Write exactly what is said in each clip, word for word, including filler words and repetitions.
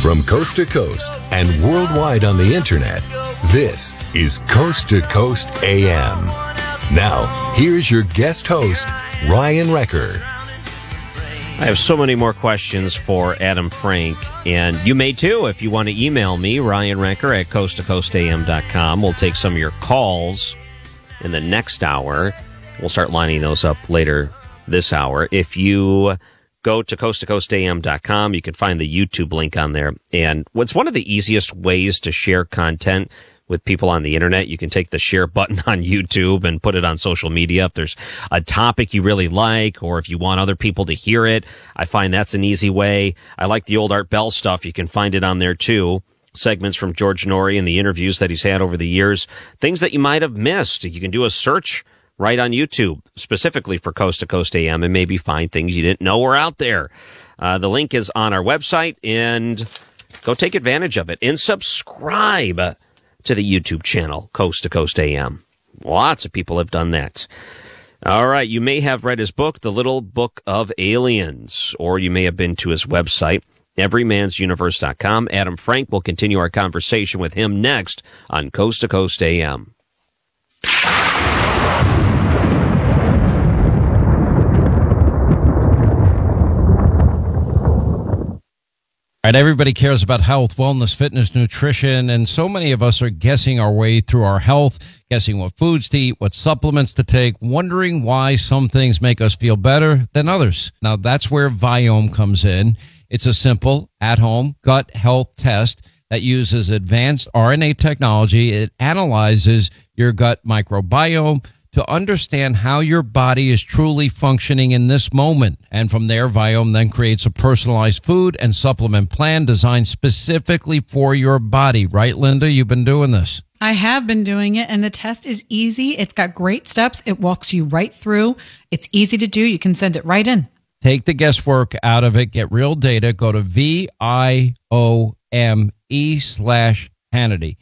From coast to coast and worldwide on the internet, this is Coast to Coast A M. Now, here's your guest host, Ryan Wrecker. I have so many more questions for Adam Frank, and you may too if you want to email me, Ryan Wrecker at coast to coast a m dot com. We'll take some of your calls in the next hour. We'll start lining those up later this hour. If you go to coast to coast a m dot com, you can find the YouTube link on there. And what's one of the easiest ways to share content with people on the internet, you can take the share button on YouTube and put it on social media. If there's a topic you really like, or if you want other people to hear it, I find that's an easy way. I like the old Art Bell stuff. You can find it on there too. Segments from George Noory and the interviews that he's had over the years. Things that you might have missed. You can do a search right on YouTube, specifically for Coast to Coast A M, and maybe find things you didn't know were out there. Uh, the link is on our website, and go take advantage of it. And subscribe to the YouTube channel, Coast to Coast A M. Lots of people have done that. All right, you may have read his book, The Little Book of Aliens, or you may have been to his website, every mans universe dot com. Adam Frank will continue our conversation with him next on Coast to Coast A M. Right, everybody cares about health, wellness, fitness, nutrition, and so many of us are guessing our way through our health, guessing what foods to eat, what supplements to take, wondering why some things make us feel better than others. Now, that's where Viome comes in. It's a simple, at-home gut health test that uses advanced R N A technology. It analyzes your gut microbiome to understand how your body is truly functioning in this moment. And from there, Viome then creates a personalized food and supplement plan designed specifically for your body. Right, Linda? You've been doing this. I have been doing it, and the test is easy. It's got great steps. It walks you right through. It's easy to do. You can send it right in. Take the guesswork out of it. Get real data. Go to V I O M E slash Hannity.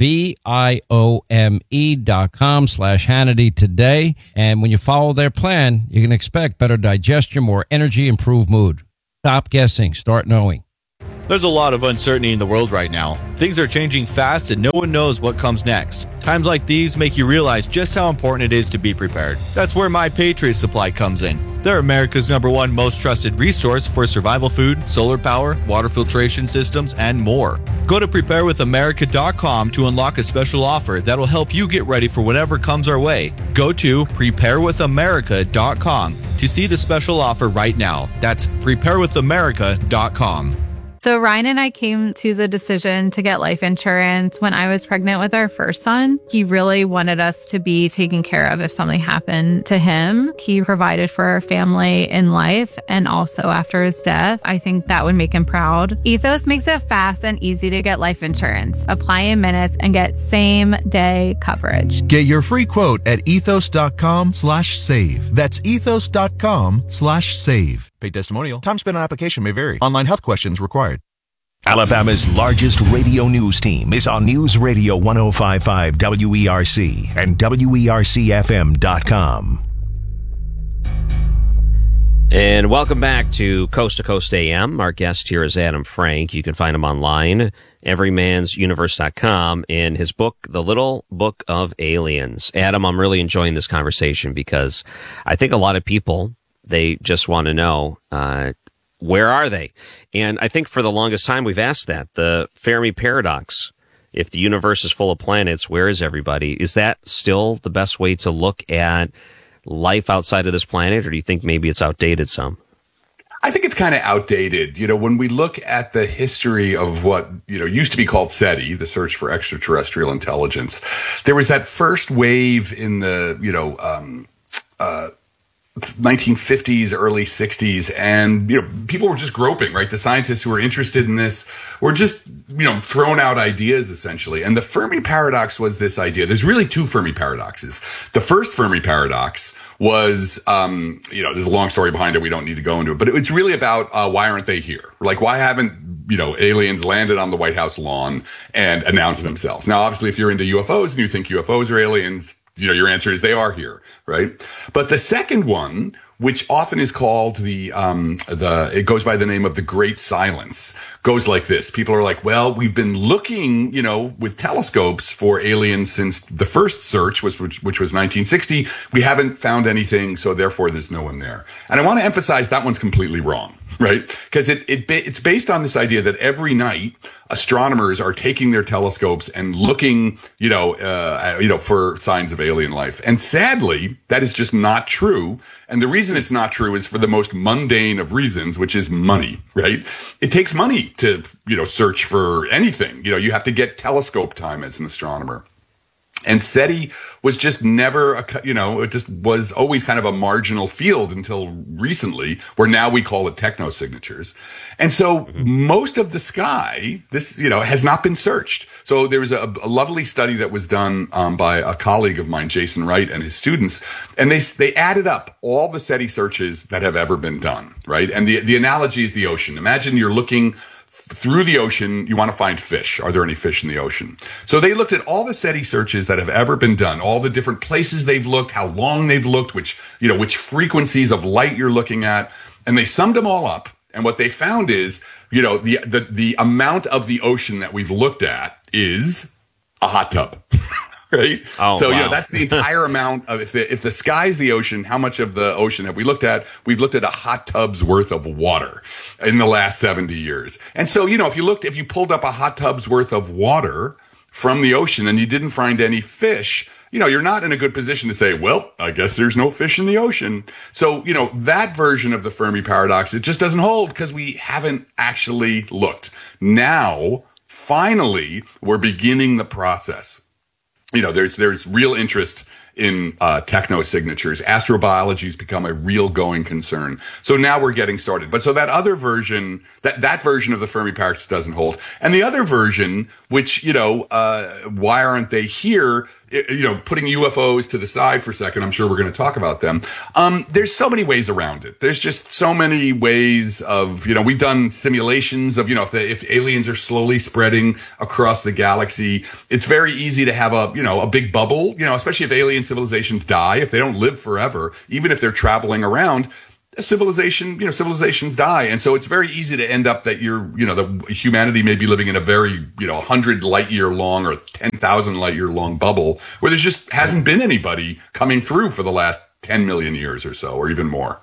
V-I-O-M-E dot com slash Hannity today. And when you follow their plan, you can expect better digestion, more energy, improved mood. Stop guessing. Start knowing. There's a lot of uncertainty in the world right now. Things are changing fast and no one knows what comes next. Times like these make you realize just how important it is to be prepared. That's where My Patriot Supply comes in. They're America's number one most trusted resource for survival food, solar power, water filtration systems, and more. Go to prepare with america dot com to unlock a special offer that'll help you get ready for whatever comes our way. Go to prepare with america dot com to see the special offer right now. That's prepare with america dot com. So Ryan and I came to the decision to get life insurance when I was pregnant with our first son. He really wanted us to be taken care of if something happened to him. He provided for our family in life and also after his death. I think that would make him proud. Ethos makes it fast and easy to get life insurance. Apply in minutes and get same day coverage. Get your free quote at ethos dot com slash save. That's ethos dot com slash save. Paid testimonial. Time spent on application may vary. Online health questions required. Alabama's largest radio news team is on News Radio one oh five point five W E R C and W E R C F M dot com. And welcome back to Coast to Coast A M. Our guest here is Adam Frank. You can find him online, every mans universe dot com, in his book, The Little Book of Aliens. Adam, I'm really enjoying this conversation because I think a lot of people, they just want to know, uh, where are they? And I think for the longest time we've asked that. The Fermi paradox. If the universe is full of planets, where is everybody? Is that still the best way to look at life outside of this planet, or do you think maybe it's outdated some? I think it's kind of outdated. You know, when we look at the history of what, you know, used to be called SETI, the search for extraterrestrial intelligence, there was that first wave in the, you know, um, uh, nineteen fifties, early sixties, and you know people were just groping, right? The scientists who were interested in this were just, you know, throwing out ideas essentially. And the Fermi paradox was this idea. There's really two Fermi paradoxes. The first Fermi paradox was, um, you know, there's a long story behind it. We don't need to go into it, but it's really about uh, why aren't they here? Like, why haven't, you know, aliens landed on the White House lawn and announced themselves? Now, obviously, if you're into U F Os and you think U F Os are aliens, you know, your answer is they are here, right? But the second one, which often is called the, um, the, it goes by the name of the Great Silence, goes like this. People are like, well, we've been looking, you know, with telescopes for aliens since the first search, was, which, which was nineteen sixty. We haven't found anything, so therefore there's no one there. And I want to emphasize that one's completely wrong, right? Because it, it it's based on this idea that every night astronomers are taking their telescopes and looking, you know, uh, you know, for signs of alien life. And sadly, that is just not true. And the reason it's not true is for the most mundane of reasons, which is money, right? It takes money to, you know, search for anything. You know, you have to get telescope time as an astronomer. And SETI was just never, a, you know, it just was always kind of a marginal field until recently, where now we call it technosignatures. And so mm-hmm. most of the sky, this, you know, has not been searched. So there was a, a lovely study that was done um, by a colleague of mine, Jason Wright, and his students, and they they added up all the SETI searches that have ever been done, right? And the the analogy is the ocean. Imagine you're looking through the ocean, you want to find fish. Are there any fish in the ocean? So they looked at all the SETI searches that have ever been done, all the different places they've looked, how long they've looked, which, you know, which frequencies of light you're looking at, and they summed them all up. And what they found is, you know, the the the amount of the ocean that we've looked at is a hot tub. Right? Oh, so, wow. you know, that's the entire amount of, if the, if the sky's the ocean, how much of the ocean have we looked at? We've looked at a hot tub's worth of water in the last seventy years. And so, you know, if you looked, if you pulled up a hot tub's worth of water from the ocean and you didn't find any fish, you know, you're not in a good position to say, well, I guess there's no fish in the ocean. So, you know, that version of the Fermi paradox, it just doesn't hold because we haven't actually looked. Now, finally, we're beginning the process. You know, there's there's real interest in uh, technosignatures. Astrobiology has become a real going concern. So now we're getting started. But so that other version, that, that version of the Fermi paradox doesn't hold. And the other version, which, you know, uh, why aren't they here? You know, putting U F Os to the side for a second, I'm sure we're going to talk about them. Um, there's so many ways around it. There's just so many ways of, you know, we've done simulations of, you know, if the, if aliens are slowly spreading across the galaxy, it's very easy to have a, you know, a big bubble, you know, especially if alien civilizations die, if they don't live forever, even if they're traveling around, civilization, you know, civilizations die. And so it's very easy to end up that you're, you know, the humanity may be living in a very, you know, one hundred light year long or ten thousand light year long bubble where there's just hasn't been anybody coming through for the last ten million years or so, or even more.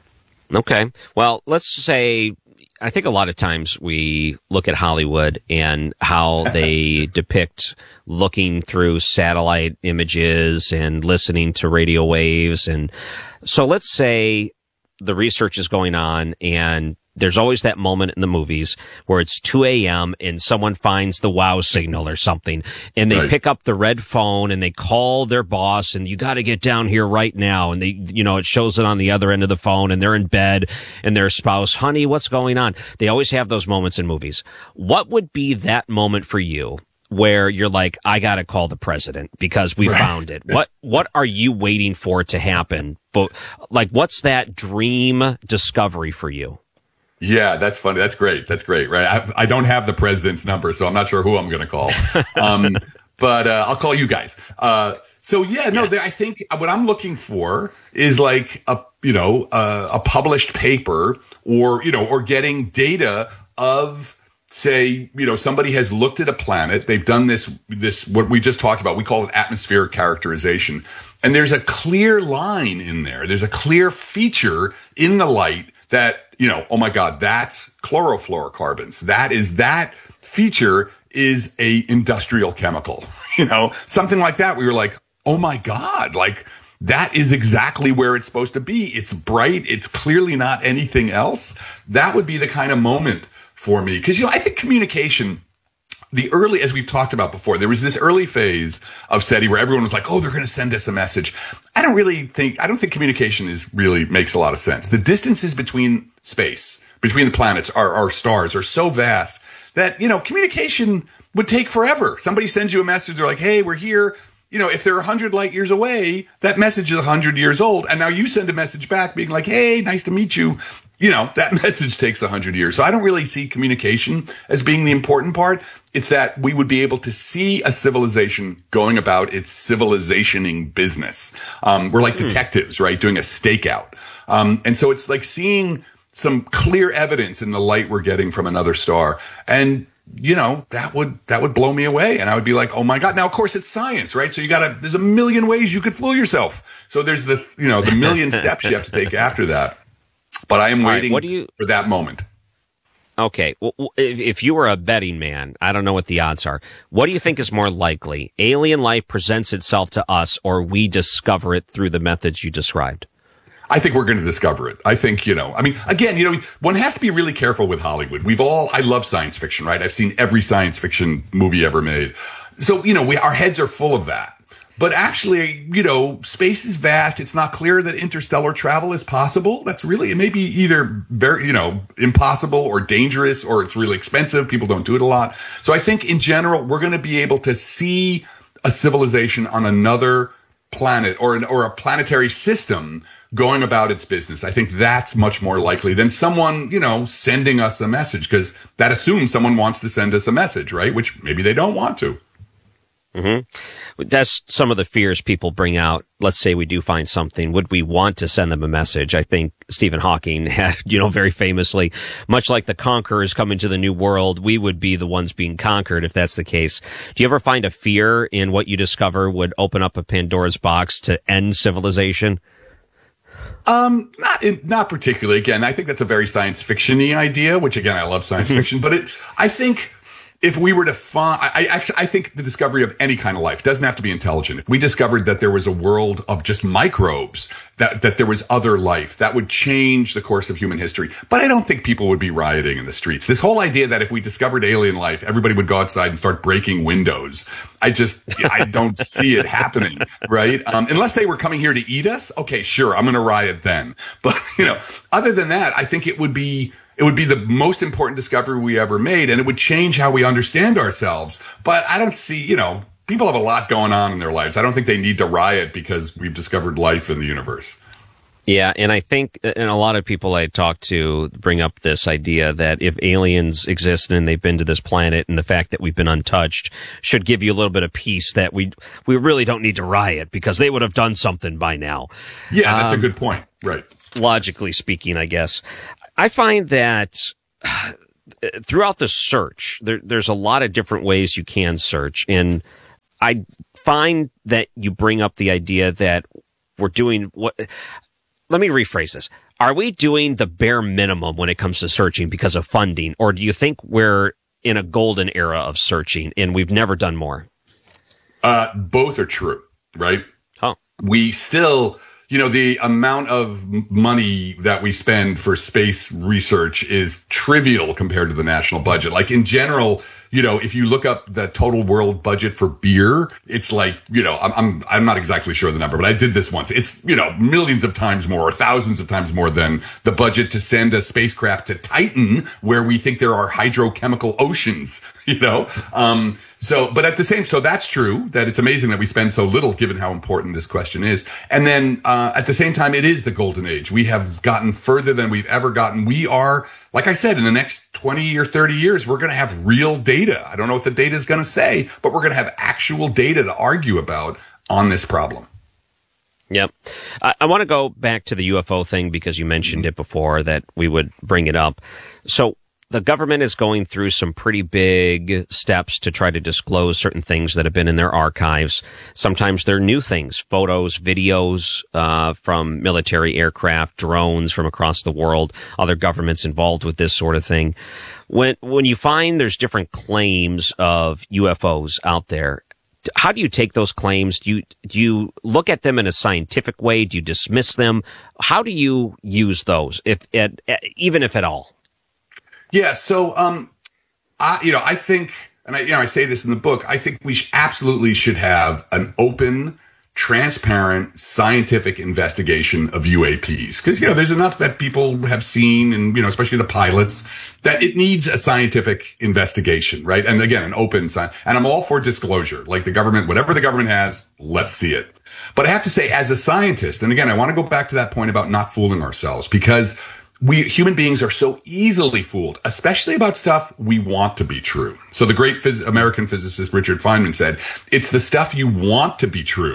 Okay. Well, let's say, I think a lot of times we look at Hollywood and how they depict looking through satellite images and listening to radio waves. And so let's say the research is going on and there's always that moment in the movies where it's two a.m. and someone finds the wow signal or something and they right. pick up the red phone and they call their boss and you got to get down here right now. And they, you know, it shows it on the other end of the phone and they're in bed and their spouse, honey, what's going on? They always have those moments in movies. What would be that moment for you where you're like, I got to call the president because we right. found it? What, what are you waiting for it to happen? But like, what's that dream discovery for you? Yeah, that's funny. That's great. That's great. Right. I, I don't have the president's number, so I'm not sure who I'm going to call. Um, but, uh, I'll call you guys. Uh, so yeah, no, yes. I think what I'm looking for is like a, you know, uh, a published paper or, you know, or getting data of, say, you know, somebody has looked at a planet. They've done this, this, what we just talked about. We call it atmospheric characterization. And there's a clear line in there. There's a clear feature in the light that, you know, oh my God, that's chlorofluorocarbons. That is, that feature is a industrial chemical, you know, something like that. We were like, oh my God, like that is exactly where it's supposed to be. It's bright. It's clearly not anything else. That would be the kind of moment for me. Cause, you know, I think communication, the early, as we've talked about before, there was this early phase of SETI where everyone was like, oh, they're going to send us a message. I don't really think, I don't think communication is really makes a lot of sense. The distances between space, between the planets, our, our stars are so vast that, you know, communication would take forever. Somebody sends you a message. They're like, hey, we're here. You know, if they're one hundred light years away, that message is one hundred years old. And now you send a message back being like, hey, nice to meet you. You know, that message takes one hundred years. So I don't really see communication as being the important part. It's that we would be able to see a civilization going about its civilizationing business. Um, we're like detectives, right? Doing a stakeout. Um, and so it's like seeing some clear evidence in the light we're getting from another star. And, you know, that would, that would blow me away. And I would be like, oh my God. Now, of course, it's science, right? So you gotta, there's a million ways you could fool yourself. So there's the, you know, the million steps you have to take after that. But I am waiting right, what do you, for that moment. Okay. Well, if, if you were a betting man, I don't know what the odds are. What do you think is more likely? Alien life presents itself to us, or we discover it through the methods you described? I think we're going to discover it. I think, you know, I mean, again, you know, one has to be really careful with Hollywood. We've all, I love science fiction, right? I've seen every science fiction movie ever made. So, you know, we, our heads are full of that. But actually, you know, space is vast. It's not clear that interstellar travel is possible. That's really, it may be either very, you know, impossible or dangerous, or it's really expensive. People don't do it a lot. So I think in general, we're going to be able to see a civilization on another planet or an, or a planetary system going about its business. I think that's much more likely than someone, you know, sending us a message, because that assumes someone wants to send us a message, right? Which maybe they don't want to. Mm-hmm. That's some of the fears people bring out. Let's say we do find something. Would we want to send them a message? I think Stephen Hawking had, you know, very famously, much like the conquerors coming to the new world, we would be the ones being conquered if that's the case. Do you ever find a fear in what you discover would open up a Pandora's box to end civilization? Um, not, not particularly. Again, I think that's a very science fiction-y idea, which again, I love science fiction, but it, I think if we were to find, I, I actually, I think the discovery of any kind of life doesn't have to be intelligent. If we discovered that there was a world of just microbes, that, that there was other life, that would change the course of human history. But I don't think people would be rioting in the streets. This whole idea that if we discovered alien life, everybody would go outside and start breaking windows. I just, I don't see it happening, right? Um, unless they were coming here to eat us. Okay, sure. I'm going to riot then. But, you know, other than that, I think it would be, It would be the most important discovery we ever made, and it would change how we understand ourselves. But I don't see, you know, people have a lot going on in their lives. I don't think they need to riot because we've discovered life in the universe. Yeah, and I think, and a lot of people I talk to bring up this idea that if aliens exist and they've been to this planet, and the fact that we've been untouched should give you a little bit of peace that we we really don't need to riot because they would have done something by now. Yeah, that's um, a good point. Right. Logically speaking, I guess. I find that uh, throughout the search, there, there's a lot of different ways you can search. And I find that you bring up the idea that we're doing what, let me rephrase this. Are we doing the bare minimum when it comes to searching because of funding? Or do you think we're in a golden era of searching and we've never done more? Uh, both are true, right? Oh, we still, you know, the amount of money that we spend for space research is trivial compared to the national budget. Like in general, you know, if you look up the total world budget for beer, it's like, you know, I'm, I'm, I'm not exactly sure of the number, but I did this once. It's, you know, millions of times more or thousands of times more than the budget to send a spacecraft to Titan, where we think there are hydrochemical oceans, you know? Um, So, but at the same, so that's true that it's amazing that we spend so little given how important this question is. And then, uh, at the same time, it is the golden age. We have gotten further than we've ever gotten. We are, like I said, in the next twenty or thirty years, we're going to have real data. I don't know what the data is going to say, but we're going to have actual data to argue about on this problem. Yep. I, I want to go back to the U F O thing because you mentioned it before that we would bring it up. So, the government is going through some pretty big steps to try to disclose certain things that have been in their archives. Sometimes they're new things, photos, videos, uh, from military aircraft, drones from across the world, other governments involved with this sort of thing. When, when you find there's different claims of U F Os out there, how do you take those claims? Do you, do you look at them in a scientific way? Do you dismiss them? How do you use those, if, at, even if at all? Yeah. So, um, I, you know, I think, and I, you know, I say this in the book, I think we sh- absolutely should have an open, transparent, scientific investigation of U A Ps. Cause, you know, there's enough that people have seen and, you know, especially the pilots, that it needs a scientific investigation, right? And again, an open science. And I'm all for disclosure. Like the government, whatever the government has, let's see it. But I have to say, as a scientist, and again, I want to go back to that point about not fooling ourselves, because we human beings are so easily fooled, especially about stuff we want to be true. So the great phys- American physicist Richard Feynman said, it's the stuff you want to be true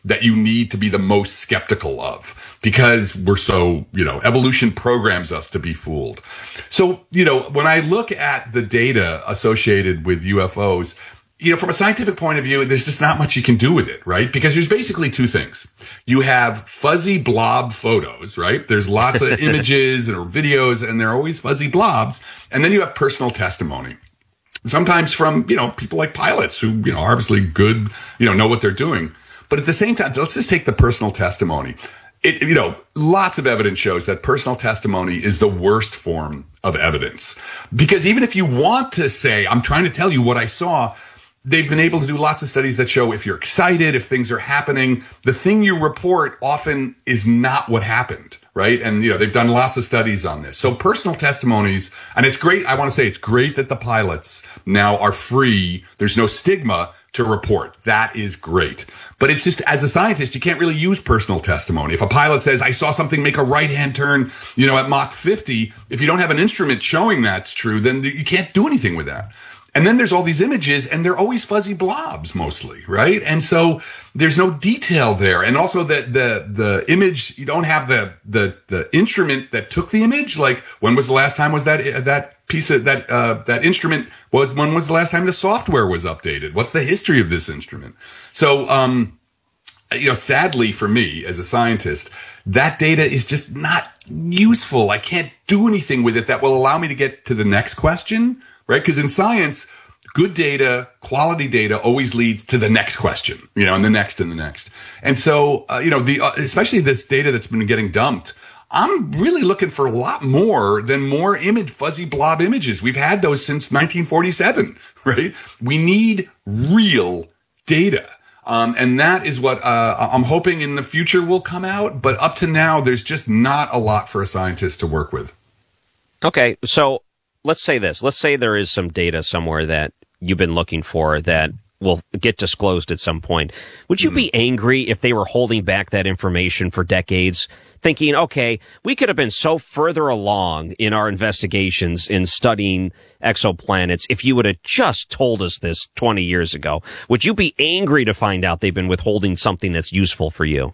that you need to be the most skeptical of because we're so, you know, evolution programs us to be fooled. So, you know, when I look at the data associated with U F Os, you know, from a scientific point of view, there's just not much you can do with it, right? Because there's basically two things. You have fuzzy blob photos, right? There's lots of images or videos, and they're always fuzzy blobs. And then you have personal testimony. Sometimes from, you know, people like pilots who, you know, are obviously good, you know, know what they're doing. But at the same time, let's just take the personal testimony. It, you know, lots of evidence shows that personal testimony is the worst form of evidence. Because even if you want to say, I'm trying to tell you what I saw, they've been able to do lots of studies that show if you're excited, if things are happening, the thing you report often is not what happened, right? And, you know, they've done lots of studies on this. So personal testimonies, and it's great. I want to say it's great that the pilots now are free. There's no stigma to report. That is great. But it's just, as a scientist, you can't really use personal testimony. If a pilot says, I saw something make a right-hand turn, you know, at Mach fifty, if you don't have an instrument showing that's true, then you can't do anything with that. And then there's all these images, and they're always fuzzy blobs mostly, right? And so there's no detail there. And also the the the image, you don't have the the the instrument that took the image. Like, when was the last time was that that piece of that uh that instrument was when was the last time the software was updated? What's the history of this instrument? So um you know, sadly for me as a scientist, that data is just not useful. I can't do anything with it that will allow me to get to the next question. Right? Because in science, good data, quality data always leads to the next question, you know, and the next and the next. And so, uh, you know, the, uh, especially this data that's been getting dumped, I'm really looking for a lot more than more image, fuzzy blob images. We've had those since nineteen forty-seven, right? We need real data. Um, and that is what, uh, I'm hoping in the future will come out. But up to now, there's just not a lot for a scientist to work with. Okay. So, let's say this. Let's say there is some data somewhere that you've been looking for that will get disclosed at some point. Would you mm. be angry if they were holding back that information for decades, thinking, okay, we could have been so further along in our investigations in studying exoplanets if you would have just told us this twenty years ago? Would you be angry to find out they've been withholding something that's useful for you?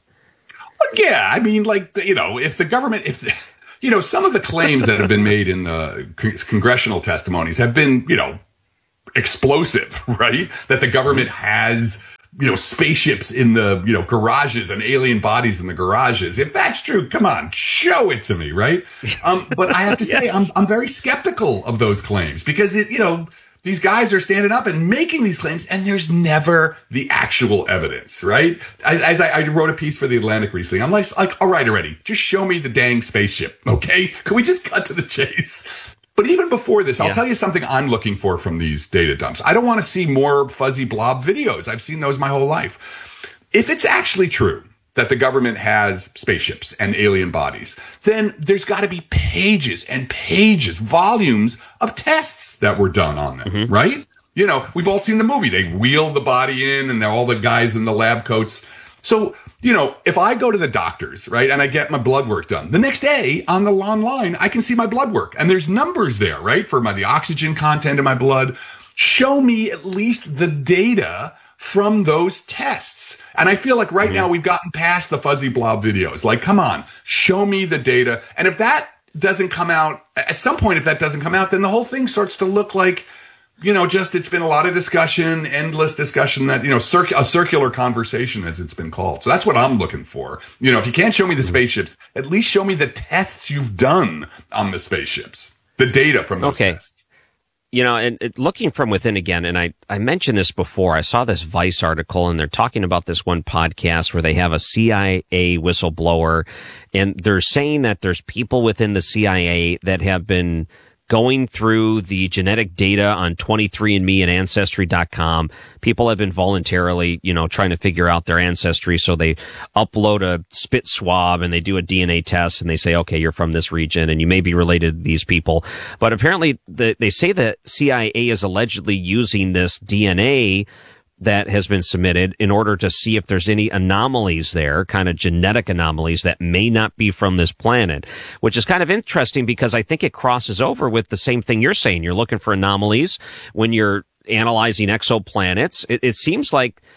Yeah, I mean, like, you know, if the government, if... The- You know, some of the claims that have been made in the con- congressional testimonies have been, you know, explosive, right? That the government has, you know, spaceships in the, you know, garages and alien bodies in the garages. If that's true, come on, show it to me, right? Um, but I have to say, yes. I'm, I'm very skeptical of those claims because it, you know, these guys are standing up and making these claims, and there's never the actual evidence, right? As, as I, I wrote a piece for The Atlantic recently, I'm like, like, all right, already, just show me the dang spaceship, okay? Can we just cut to the chase? But even before this, I'll yeah. tell you something I'm looking for from these data dumps. I don't want to see more fuzzy blob videos. I've seen those my whole life. If it's actually true that the government has spaceships and alien bodies, then there's got to be pages and pages, volumes of tests that were done on them, mm-hmm. right? You know, we've all seen the movie. They wheel the body in and all the guys in the lab coats. So, you know, if I go to the doctors, right, and I get my blood work done, the next day on the online, I can see my blood work. And there's numbers there, right, for my the oxygen content in my blood. Show me at least the data from those tests. And I feel like right mm-hmm. now we've gotten past the fuzzy blob videos. Like, come on, show me the data. And if that doesn't come out, at some point, if that doesn't come out, then the whole thing starts to look like, you know, just it's been a lot of discussion, endless discussion that, you know, circ- a circular conversation as it's been called. So that's what I'm looking for. You know, if you can't show me the spaceships, at least show me the tests you've done on the spaceships, the data from those okay. tests. You know, and, and looking from within again, and I, I mentioned this before, I saw this Vice article, and they're talking about this one podcast where they have a C I A whistleblower, and they're saying that there's people within the C I A that have been going through the genetic data on twenty-three and me and Ancestry dot com. People have been voluntarily, you know, trying to figure out their ancestry. So they upload a spit swab and they do a D N A test and they say, okay, you're from this region and you may be related to these people. But apparently the, they say that C I A is allegedly using this D N A that has been submitted in order to see if there's any anomalies there, kind of genetic anomalies that may not be from this planet, which is kind of interesting because I think it crosses over with the same thing you're saying. You're looking for anomalies when you're analyzing exoplanets. It, it seems like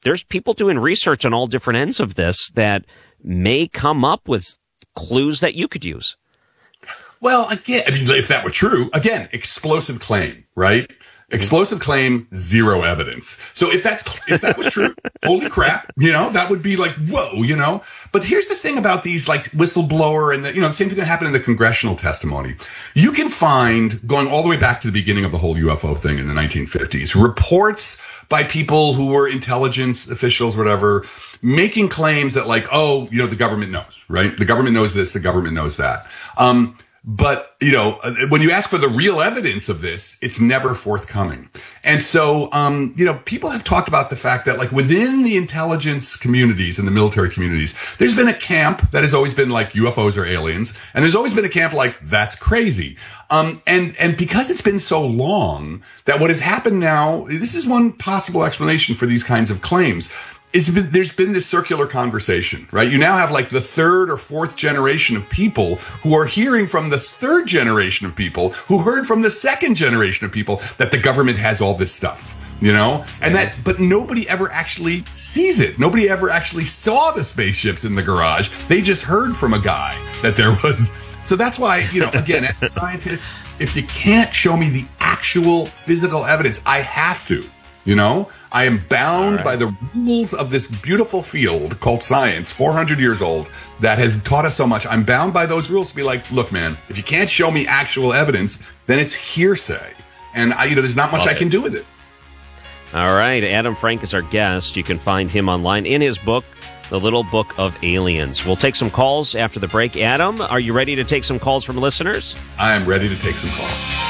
there's people doing research on all different ends of this that may come up with clues that you could use. Well, again, I mean, if that were true, again, explosive claim, right? Explosive claim, zero evidence. So if that's, if that was true, holy crap, you know, that would be like, whoa, you know, but here's the thing about these like whistleblower and the, you know, the same thing that happened in the congressional testimony. You can find, going all the way back to the beginning of the whole U F O thing in the nineteen fifties, reports by people who were intelligence officials, whatever, making claims that like, oh, you know, the government knows, right? The government knows this, the government knows that. Um, But, you know, when you ask for the real evidence of this, it's never forthcoming. And so, um, you know, people have talked about the fact that like within the intelligence communities and the military communities, there's been a camp that has always been like U F Os or aliens. And there's always been a camp like that's crazy. Um, and, and because it's been so long that what has happened now, this is one possible explanation for these kinds of claims. It's been, there's been this circular conversation, right? You now have like the third or fourth generation of people who are hearing from the third generation of people who heard from the second generation of people that the government has all this stuff, you know? And that, but nobody ever actually sees it. Nobody ever actually saw the spaceships in the garage. They just heard from a guy that there was. So that's why, you know, again, as a scientist, if you can't show me the actual physical evidence, I have to. You know, I am bound right. by the rules of this beautiful field called science, four hundred years old, that has taught us so much. I'm bound by those rules to be like, look, man, if you can't show me actual evidence, then it's hearsay. And, I, you know, there's not much okay. I can do with it. All right. Adam Frank is our guest. You can find him online in his book, The Little Book of Aliens. We'll take some calls after the break. Adam, are you ready to take some calls from listeners? I am ready to take some calls.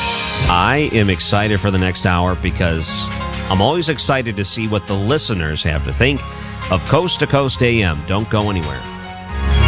I am excited for the next hour because I'm always excited to see what the listeners have to think of Coast to Coast A M. Don't go anywhere.